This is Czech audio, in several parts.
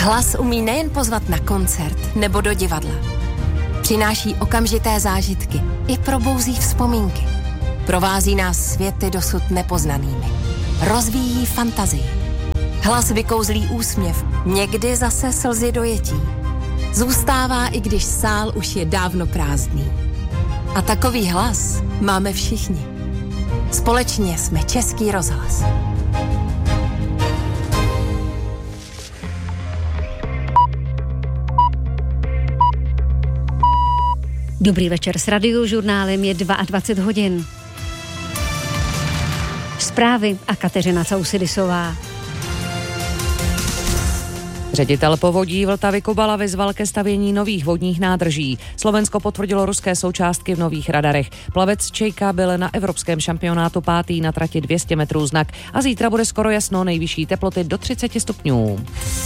Hlas umí nejen pozvat na koncert nebo do divadla. Přináší okamžité zážitky i probouzí vzpomínky. Provází nás světy dosud nepoznanými. Rozvíjí fantazii. Hlas vykouzlí úsměv, někdy zase slzy dojetí. Zůstává, i když sál už je dávno prázdný. A takový hlas máme všichni. Společně jsme Český rozhlas. Dobrý večer, s Radiožurnálem je 22 hodin. Zprávy a Kateřina Causidisová. Ředitel povodí Vltavy Kubala vyzval ke stavění nových vodních nádrží. Slovensko potvrdilo ruské součástky v nových radarech. Plavec Čejka byl na evropském šampionátu 5. na trati 200 metrů znak a zítra bude skoro jasno, nejvyšší teploty do 30 stupňů.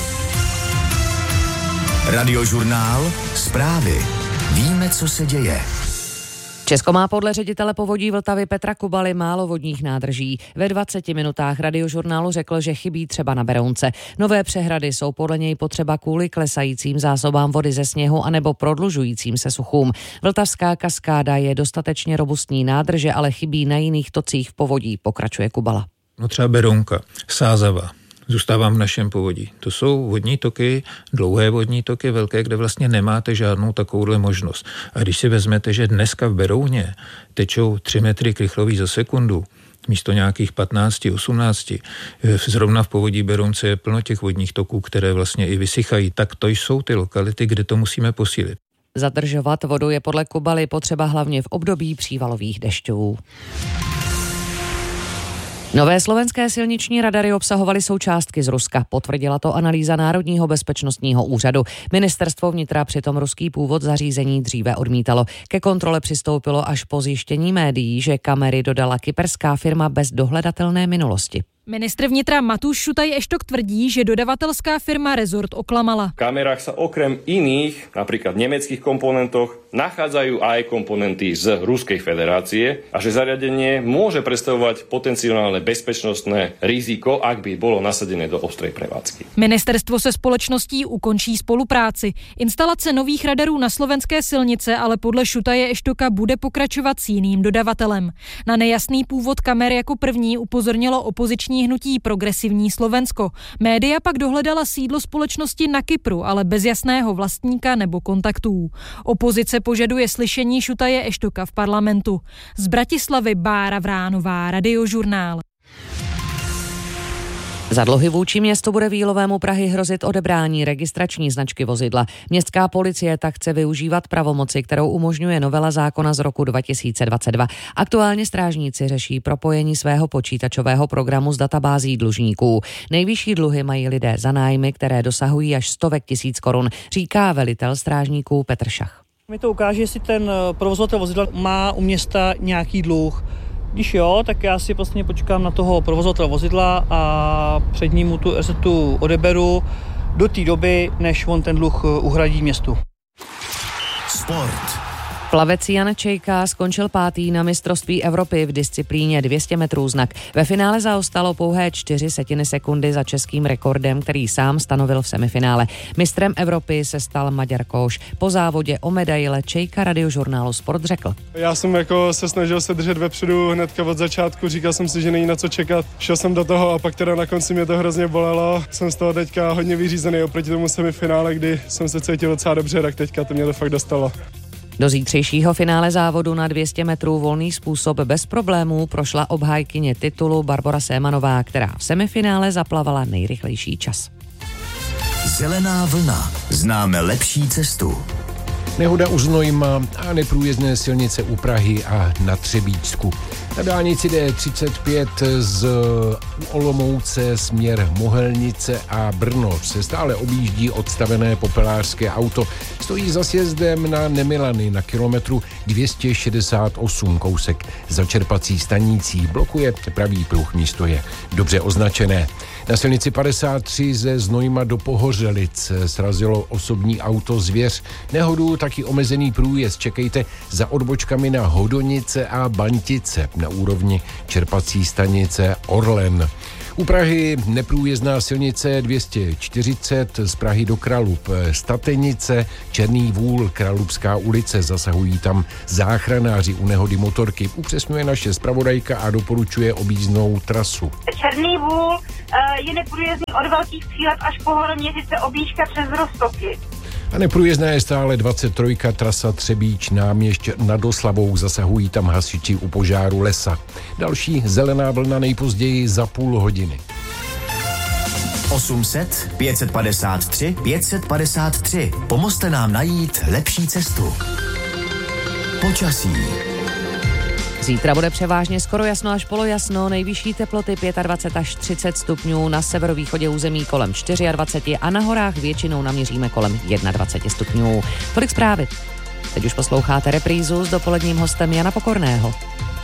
Radiožurnál, zprávy. Víme, co se děje. Česko má podle ředitele povodí Vltavy Petra Kubaly málo vodních nádrží. Ve 20 minutách Radiožurnálu řekl, že chybí třeba na Berounce. Nové přehrady jsou podle něj potřeba kvůli klesajícím zásobám vody ze sněhu anebo prodlužujícím se suchům. Vltavská kaskáda je dostatečně robustní nádrže, ale chybí na jiných tocích v povodí, pokračuje Kubala. No třeba Berounka, Sázava. Zůstávám v našem povodí. To jsou vodní toky, dlouhé vodní toky, velké, kde vlastně nemáte žádnou takovouhle možnost. A když si vezmete, že dneska v Berouně tečou 3 metry krychlový za sekundu, místo nějakých 15, 18, zrovna v povodí Berounce je plno těch vodních toků, které vlastně i vysychají, tak to jsou ty lokality, kde to musíme posílit. Zadržovat vodu je podle Kubaly potřeba hlavně v období přívalových dešťů. Nové slovenské silniční radary obsahovaly součástky z Ruska. Potvrdila to analýza Národního bezpečnostního úřadu. Ministerstvo vnitra přitom ruský původ zařízení dříve odmítalo. Ke kontrole přistoupilo až po zjištění médií, že kamery dodala kyperská firma bez dohledatelné minulosti. Ministr vnitra Matúš Šutaj Eštok tvrdí, že dodavatelská firma Resort oklamala. V kamerách sa okrem iných, napríklad nemeckých komponentoch, nachádzajú aj komponenty z Ruskej federácie a že zariadenie môže predstavovať potenciálne bezpečnostné riziko, ak by bolo nasadené do ostrej prevádzky. Ministerstvo se společností ukončí spolupráci. Instalace nových radarů na slovenské silnice ale podle Šutaje Eštoka bude pokračovat s jiným dodavatelem. Na nejasný původ kamer jako první upozornilo opoziční hnutí Progresivní Slovensko. Média pak dohledala sídlo společnosti na Kypru, ale bez jasného vlastníka nebo kontaktů. Opozice požaduje slyšení Šutaje Eštoka v parlamentu. Z Bratislavy Bára Vránová, Radiožurnál. Za dluhy vůči městu bude Výlovému Prahy hrozit odebrání registrační značky vozidla. Městská policie tak chce využívat pravomoci, kterou umožňuje novela zákona z roku 2022. Aktuálně strážníci řeší propojení svého počítačového programu s databází dlužníků. Nejvyšší dluhy mají lidé za nájmy, které dosahují až stovek tisíc korun, říká velitel strážníků Petr Šach. Mi to ukáže, jestli ten provozovatel vozidla má u města nějaký dluh. Když jo, tak já si vlastně počkám na toho provozovatele vozidla a před ním mu tu RZtu odeberu do té doby, než on ten dluh uhradí městu. Sport. Plavec Jan Čejka skončil 5. na mistrovství Evropy v disciplíně 200 metrů znak. Ve finále zaostalo pouhé 0,4 sekundy za českým rekordem, který sám stanovil v semifinále. Mistrem Evropy se stal Maďar Kóš. Po závodě o medaile Čejka Radiožurnálu Sport řekl. Já jsem se snažil se držet vepředu hnedka od začátku, říkal jsem si, že není na co čekat. Šel jsem do toho a pak teda na konci mě to hrozně bolelo. Jsem z toho teďka hodně vyřízený oproti tomu semifinále, kdy jsem se cítil docela dobře, tak teďka to mě to fakt dostalo. Do zítřejšího finále závodu na 200 metrů volný způsob bez problémů prošla obhájkyně titulu Barbora Sémanová, která v semifinále zaplavala nejrychlejší čas. Zelená vlna. Známe lepší cestu. Nehoda u Znojma a neprůjezdné silnice u Prahy a na Třebíčsku. Na dálnici D35 z Olomouce směr Mohelnice a Brno se stále objíždí odstavené popelářské auto. Stojí za sjezdem na Nemilany na kilometru 268, kousek za čerpací stanicí. Blokuje pravý pruh, místo je dobře označené. Na silnici 53 ze Znojma do Pohořelic srazilo osobní auto Zvěř. Nehodu taky omezený průjezd čekejte za odbočkami na Hodonice a Bantice na úrovni čerpací stanice Orlen. U Prahy neprůjezdná silnice 240 z Prahy do Kralup, Statenice, Černý Vůl, Kralupská ulice, zasahují tam záchranáři u nehody motorky. Upřesňuje naše zpravodajka a doporučuje objízdnou trasu. Černý Vůl je neprůjezdný od Velkých Přílev až po Horoměřice, objížďka přes Roztoky. A neprůjezdná je stále 23, trasa Třebíč, Náměšť nad Oslavou, zasahují tam hasiči u požáru lesa. Další zelená vlna nejpozději za půl hodiny. 800 553 553. Pomozte nám najít lepší cestu. Počasí. Zítra bude převážně skoro jasno až polojasno, nejvyšší teploty 25 až 30 stupňů, na severovýchodě území kolem 24 a na horách většinou naměříme kolem 21 stupňů. Tolik zprávy. Teď už posloucháte reprízu s dopoledním hostem Jana Pokorného.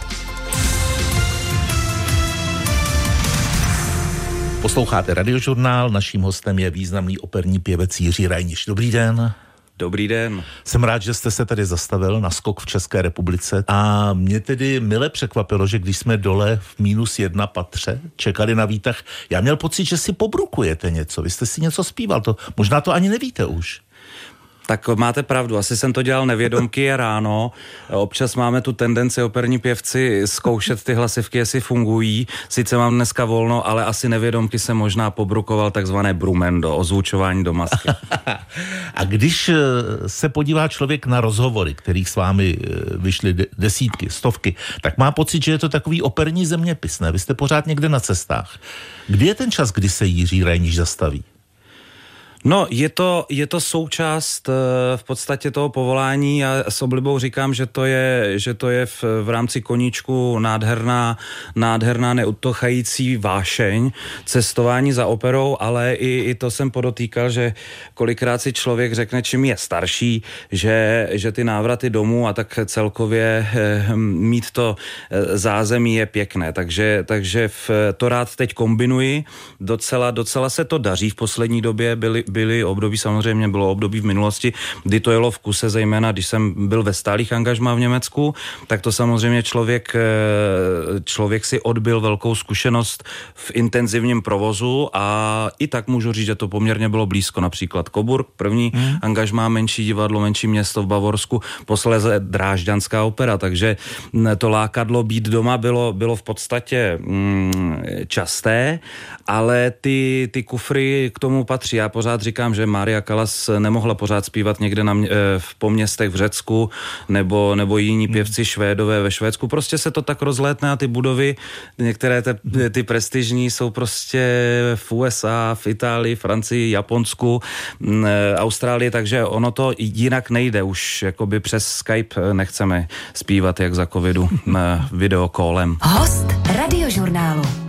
Posloucháte Radiožurnál, naším hostem je významný operní pěvec Jiří Reiniš. Dobrý den. Dobrý den. Jsem rád, že jste se tady zastavil na skok v České republice a mě tedy mile překvapilo, že když jsme dole v -1 patře čekali na výtah, já měl pocit, že si pobrukujete něco, vy jste si něco zpíval, možná to ani nevíte už. Tak máte pravdu, asi jsem to dělal nevědomky a ráno. Občas máme tu tendenci operní pěvci zkoušet ty hlasivky, jestli fungují. Sice mám dneska volno, ale asi nevědomky jsem možná pobrukoval takzvané brumendo, ozvučování do masky. A když se podívá člověk na rozhovory, kterých s vámi vyšly desítky, stovky, tak má pocit, že je to takový operní zeměpis, ne? Vy jste pořád někde na cestách. Kdy je ten čas, kdy se Jiří Reiniš zastaví? No, je to součást v podstatě toho povolání. Já s oblibou říkám, že to je v rámci koníčku nádherná neutochající vášeň, cestování za operou, ale i to jsem podotýkal, že kolikrát si člověk řekne, čím je starší, že ty návraty domů a tak celkově mít to zázemí je pěkné. Takže to rád teď kombinuji. Docela se to daří v poslední době. Byly období, samozřejmě bylo období v minulosti, kdy to jelo v kuse, zejména když jsem byl ve stálých angažmá v Německu, tak to samozřejmě člověk si odbyl velkou zkušenost v intenzivním provozu a i tak můžu říct, že to poměrně bylo blízko. Například Coburg, první angažmá, menší divadlo, menší město v Bavorsku, posléze Drážďanská opera, takže to lákadlo být doma bylo v podstatě časté, ale ty kufry k tomu patří. Já pořád říkám, že Maria Callas nemohla pořád zpívat někde po městech v Řecku nebo jiní pěvci Švédové ve Švédsku. Prostě se to tak rozlétne a ty budovy, některé ty prestižní jsou prostě v USA, v Itálii, Francii, Japonsku, Austrálii, takže ono to jinak nejde. Už jakoby přes Skype nechceme zpívat jak za covidu videokólem. Host Radiožurnálu.